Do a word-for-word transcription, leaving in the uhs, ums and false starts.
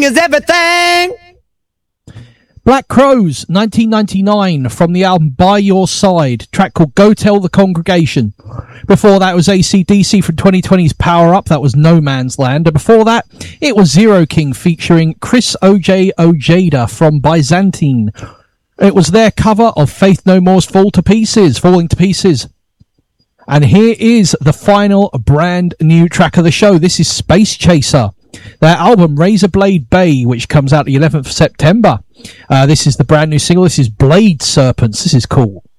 Sing is everything. Black Crowes, nineteen ninety-nine, from the album By Your Side, track called Go Tell the Congregation. Before that was A C D C from twenty twenty's Power Up, that was No Man's Land. And before that, it was Zero King featuring Chris O J Ojeda from Byzantine. It was their cover of Faith No More's Fall to Pieces, Falling to Pieces. And here is the final brand new track of the show. This is Space Chaser. Their album Razorblade Bay, which comes out the eleventh of September. Uh, this is the brand new single. This is Blade Serpents. This is cool.